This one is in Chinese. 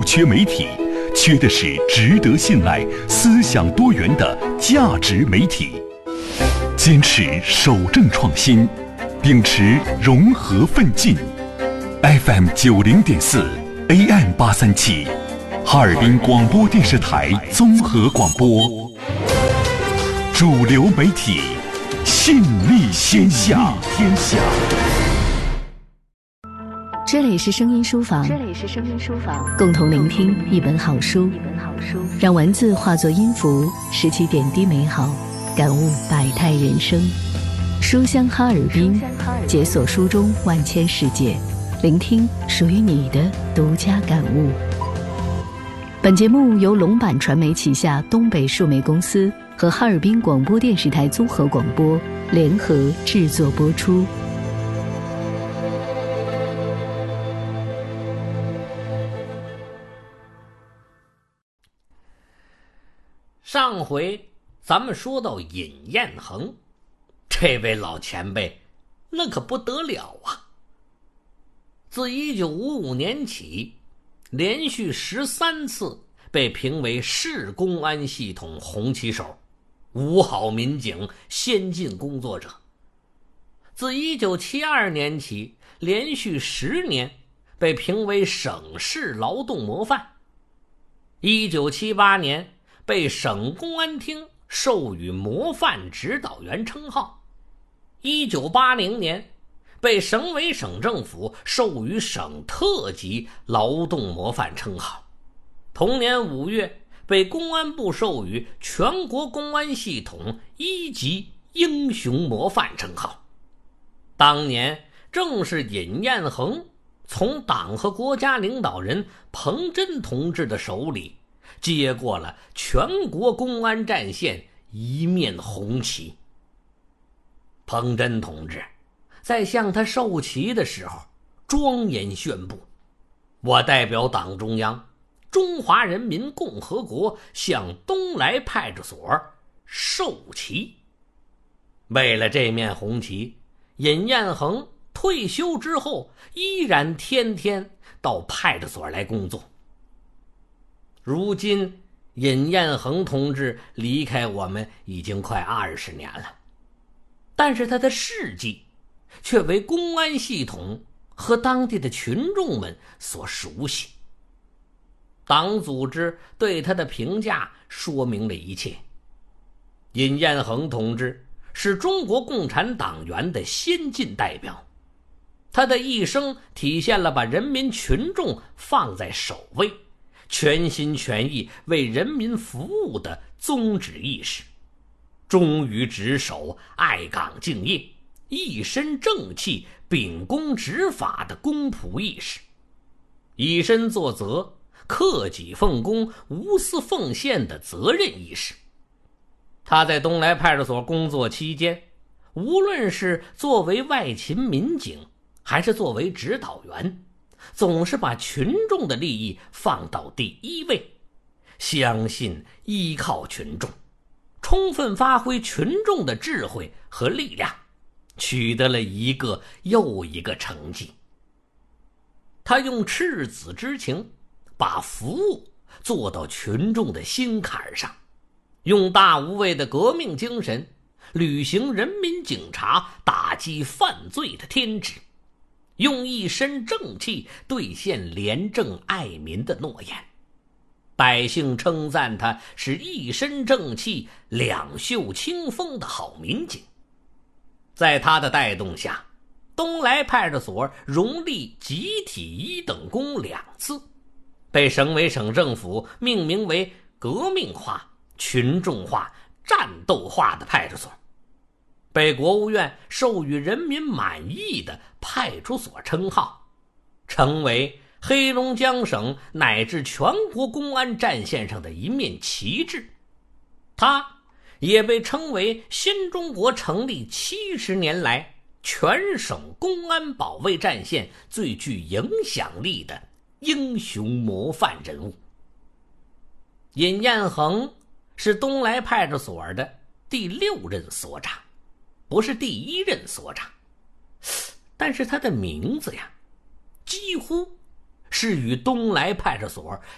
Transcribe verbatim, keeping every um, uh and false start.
缺媒体，缺的是值得信赖、思想多元的价值媒体。坚持守正创新，秉持融合奋进。F M 九零点四 A M 八三七，哈尔滨广播电视台综合广播，主流媒体，信力天下。天下。 这里是声音书房， 这里是声音书房， 共同聆听一本好书， 一本好书， 让文字化作音符，拾起点滴美好，感悟百态人生。书香哈尔滨，解锁书中万千世界，聆听属于你的独家感悟。本节目由龙板传媒旗下东北数媒公司和哈尔滨广播电视台综合广播联合制作播出。 上回咱们说到尹彦衡，这位老前辈那可不得了啊！自一九五五年起，连续十三次被评为市公安系统红旗手、五好民警、先进工作者。自一九七二年起，连续十年被评为省市劳动模范。一九七八年被省公安厅授予模范指导员称号。一九八零年被省委省政府授予省特级劳动模范称号。同年五月被公安部授予全国公安系统一级英雄模范称号。当年正是尹彦衡从党和国家领导人彭真同志的手里接过了全国公安战线一面红旗。彭真同志在向他授旗的时候庄严宣布：我代表党中央，中华人民共和国向东来派出所授旗。为了这面红旗，尹彦衡退休之后依然天天到派出所来工作。如今尹彦衡同志离开我们已经快二十年了，但是他的事迹却为公安系统和当地的群众们所熟悉。党组织对他的评价说明了一切。尹彦衡同志是中国共产党员的先进代表，他的一生体现了把人民群众放在首位，全心全意为人民服务的宗旨意识，忠于职守、爱岗敬业、一身正气、秉公执法的公仆意识，以身作则、克己奉公、无私奉献的责任意识。他在东来派出所工作期间，无论是作为外勤民警还是作为指导员，总是把群众的利益放到第一位，相信依靠群众，充分发挥群众的智慧和力量，取得了一个又一个成绩。他用赤子之情把服务做到群众的心坎上，用大无畏的革命精神履行人民警察打击犯罪的天职，用一身正气兑现廉政爱民的诺言。百姓称赞他是一身正气、两袖清风的好民警。在他的带动下，东来派出所荣立集体一等功两次，被省委省政府命名为革命化、群众化、战斗化的派出所，被国务院授予人民满意的派出所称号，成为黑龙江省乃至全国公安战线上的一面旗帜。他也被称为新中国成立七十年来全省公安保卫战线最具影响力的英雄模范人物。尹彦衡是东来派出所的第六任所长，不是第一任所长，但是他的名字呀，几乎是与东来派出所